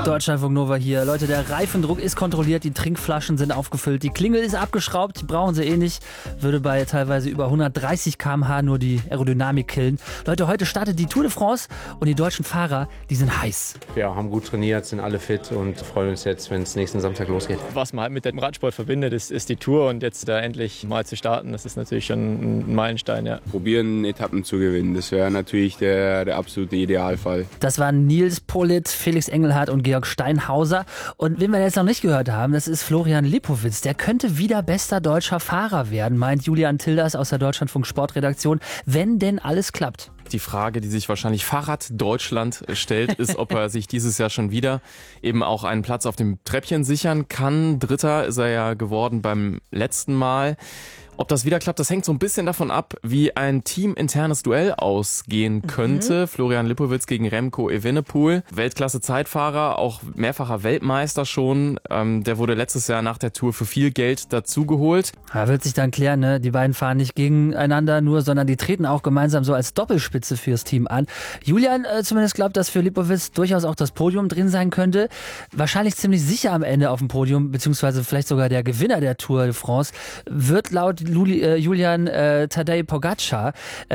Deutschlandfunk Nova hier. Leute, der Reifendruck ist kontrolliert, die Trinkflaschen sind aufgefüllt, die Klingel ist abgeschraubt, die brauchen sie eh nicht. Würde bei teilweise über 130 km/h nur die Aerodynamik killen. Leute, heute startet die Tour de France und die deutschen Fahrer, die sind heiß. Wir haben gut trainiert, sind alle fit und freuen uns jetzt, wenn es nächsten Samstag losgeht. Was man halt mit dem Radsport verbindet, ist die Tour, und jetzt da endlich mal zu starten, das ist natürlich schon ein Meilenstein. Ja. Probieren, Etappen zu gewinnen, das wäre natürlich der absolute Idealfall. Das waren Nils Politt, Felix Engelhardt und Georg Steinhauser. Und wen wir jetzt noch nicht gehört haben, das ist Florian Lipowitz. Der könnte wieder bester deutscher Fahrer werden, meint Julian Tilders aus der Deutschlandfunk Sportredaktion, wenn denn alles klappt. Die Frage, die sich wahrscheinlich Fahrrad Deutschland stellt, ist, ob er sich dieses Jahr schon wieder eben auch einen Platz auf dem Treppchen sichern kann. Dritter ist er ja geworden beim letzten Mal. Ob das wieder klappt, das hängt so ein bisschen davon ab, wie ein teaminternes Duell ausgehen könnte. Florian Lipowitz gegen Remco Evenepoel. Weltklasse-Zeitfahrer, auch mehrfacher Weltmeister schon. Der wurde letztes Jahr nach der Tour für viel Geld dazugeholt. Ja, wird sich dann klären, ne? Die beiden fahren nicht gegeneinander nur, sondern die treten auch gemeinsam so als Doppelspitze fürs Team an. Julian zumindest glaubt, dass für Lipowitz durchaus auch das Podium drin sein könnte. Wahrscheinlich ziemlich sicher am Ende auf dem Podium, beziehungsweise vielleicht sogar der Gewinner der Tour de France, wird laut Julian Tadej Pogačar.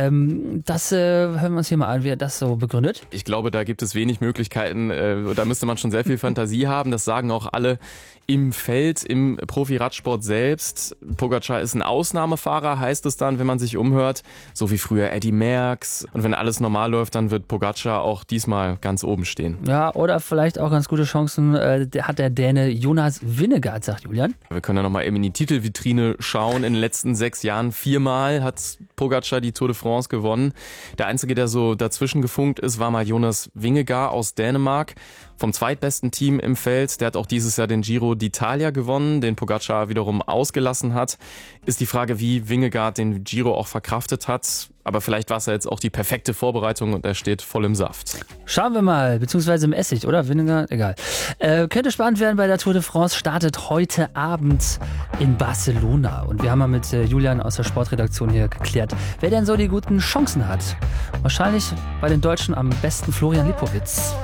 Das hören wir uns hier mal an, wie er das so begründet. Ich glaube, da gibt es wenig Möglichkeiten. Da müsste man schon sehr viel Fantasie haben. Das sagen auch alle im Feld, im Profi-Radsport selbst. Pogačar ist ein Ausnahmefahrer, heißt es dann, wenn man sich umhört. So wie früher Eddy Merckx. Und wenn alles normal läuft, dann wird Pogačar auch diesmal ganz oben stehen. Ja, oder vielleicht auch ganz gute Chancen hat der Däne Jonas Vingegaard, sagt Julian. Wir können ja nochmal eben in die Titelvitrine schauen. In den letzten 6 Jahren 4-mal hat Pogačar die Tour de France gewonnen. Der Einzige, der so dazwischen gefunkt ist, war mal Jonas Vingegaard aus Dänemark. Vom zweitbesten Team im Feld. Der hat auch dieses Jahr den Giro d'Italia gewonnen, den Pogačar wiederum ausgelassen hat. Ist die Frage, wie Vingegaard den Giro auch verkraftet hat. Aber vielleicht war es ja jetzt auch die perfekte Vorbereitung und er steht voll im Saft. Schauen wir mal, beziehungsweise im Essig, oder? Vingegaard? Egal. Könnte spannend werden bei der Tour de France. Startet heute Abend in Barcelona. Und wir haben mal mit Julian aus der Sportredaktion hier geklärt, wer denn so die guten Chancen hat. Wahrscheinlich bei den Deutschen am besten Florian Lipowitz.